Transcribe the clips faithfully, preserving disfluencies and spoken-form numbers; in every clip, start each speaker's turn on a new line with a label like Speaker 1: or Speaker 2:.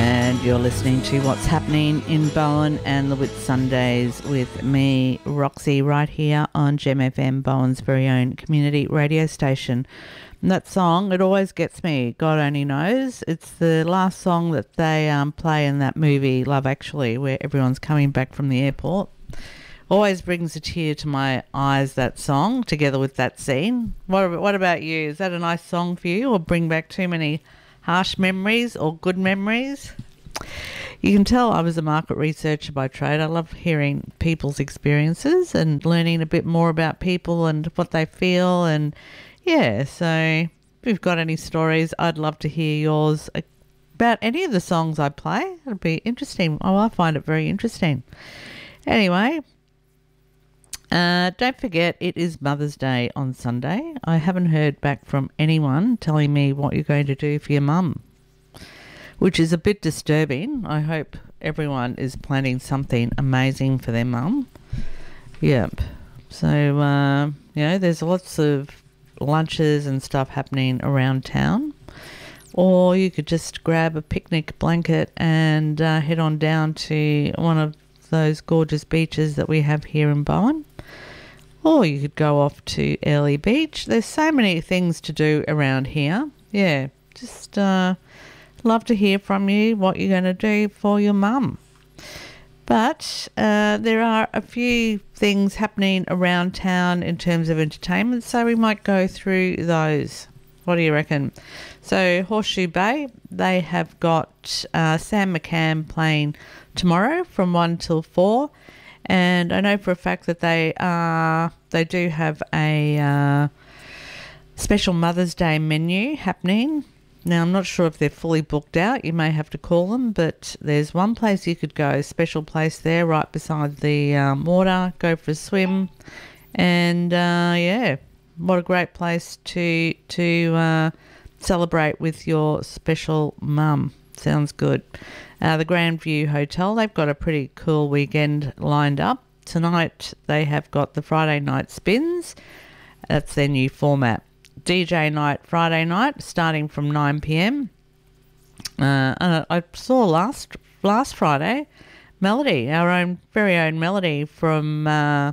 Speaker 1: And you're listening to What's Happening in Bowen and the Whitsundays with me, Roxy, right here on Gem F M, Bowen's very own community radio station. And that song, it always gets me, God only knows. It's the last song that they um, play in that movie, Love Actually, where everyone's coming back from the airport. Always brings a tear to my eyes, that song, together with that scene. What, what about you? Is that a nice song for you, or bring back too many harsh memories or good memories? You can tell I was a market researcher by trade. I love hearing people's experiences and learning a bit more about people and what they feel. And yeah, so if you've got any stories, I'd love to hear yours about any of the songs I play. It'd be interesting. Oh, I find it very interesting. Anyway, Uh, don't forget, it is Mother's Day on Sunday. I haven't heard back from anyone telling me what you're going to do for your mum, which is a bit disturbing. I hope everyone is planning something amazing for their mum. Yep. So, uh, you know, there's lots of lunches and stuff happening around town. Or you could just grab a picnic blanket and uh, head on down to one of those gorgeous beaches that we have here in Bowen. Or you could go off to Early Beach. There's so many things to do around here. Yeah, just uh, love to hear from you what you're going to do for your mum. But uh, there are a few things happening around town in terms of entertainment, so we might go through those. What do you reckon? So Horseshoe Bay, they have got uh, Sam McCann playing tomorrow from one till four. And I know for a fact that they uh, they do have a uh, special Mother's Day menu happening. Now, I'm not sure if they're fully booked out. You may have to call them, but there's one place you could go, a special place there right beside the um, water, go for a swim. And, uh, yeah, what a great place to, to uh, celebrate with your special mum. Sounds good. Uh, the Grandview Hotel, they've got a pretty cool weekend lined up. Tonight they have got the Friday night spins. That's their new format. D J night Friday night starting from nine p.m. Uh, and I saw last last Friday Melody, our own very own Melody from uh,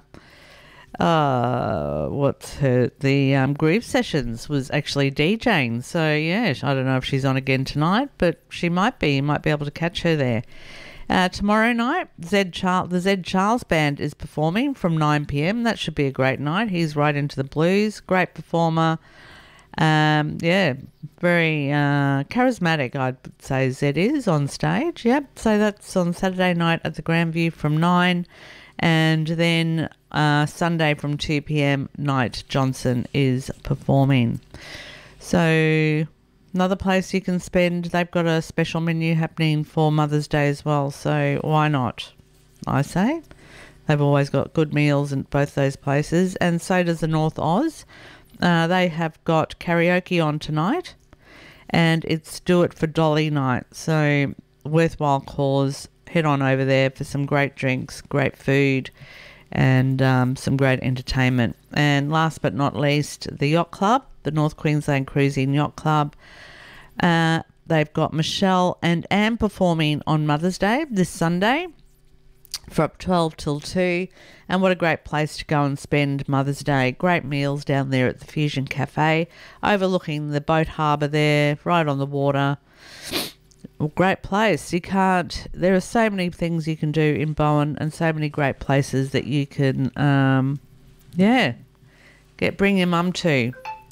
Speaker 1: uh, what's her the um, Groove Sessions was actually DJing. So yeah, I don't know if she's on again tonight, but she might be. You might be able to catch her there. Uh, tomorrow night, Zed Charles, the Zed Charles Band is performing from nine p.m. That should be a great night. He's right into the blues. Great performer. Um, yeah, very uh, charismatic, I'd say Zed is on stage. Yep. So that's on Saturday night at the Grandview from nine. And then uh, Sunday from two p.m, Knight Johnson is performing. So another place you can spend, they've got a special menu happening for Mother's Day as well. So why not, I say. They've always got good meals in both those places. And so does the North Oz. Uh, they have got karaoke on tonight. And it's Do It for Dolly night. So worthwhile cause. Head on over there for some great drinks, great food, and um, some great entertainment. And last but not least, the Yacht Club, the North Queensland Cruising Yacht Club. Uh, they've got Michelle and Anne performing on Mother's Day this Sunday from twelve till two. And what a great place to go and spend Mother's Day. Great meals down there at the Fusion Cafe, overlooking the boat harbour there, right on the water. Well, great place. You can't, there are so many things you can do in Bowen and so many great places that you can, um, yeah, get, bring your mum to.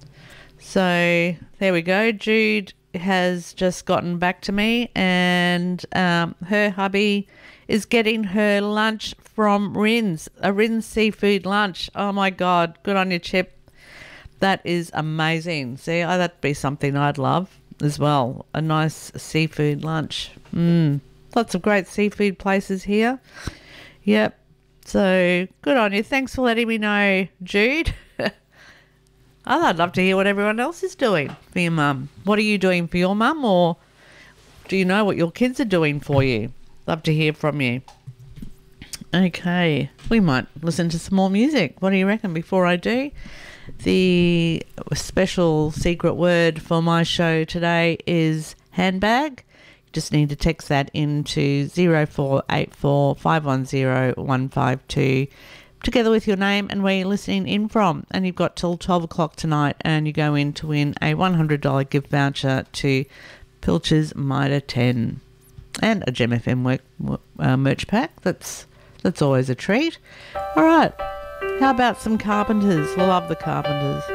Speaker 1: So there we go. Jude has just gotten back to me and um, her hubby is getting her lunch from Rins, a Rins seafood lunch. Oh my God, good on you, Chip. That is amazing. See, oh, that'd be something I'd love as well, a nice seafood lunch. Mm. Lots of great seafood places here. Yep. So good on you. Thanks for letting me know, Jude. I'd love to hear what everyone else is doing for your mum. What are you doing for your mum, or do you know what your kids are doing for you? Love to hear from you. Okay, we might listen to some more music. What do you reckon before I do? The special secret word for my show today is handbag. Just need to text that into zero four eight four five one zero one five two together with your name and where you're listening in from. And you've got till twelve o'clock tonight and you go in to win a one hundred dollars gift voucher to Pilcher's Mitre ten and a Gem F M work, uh, merch pack. That's, that's always a treat. All right. How about some Carpenters? Love the Carpenters.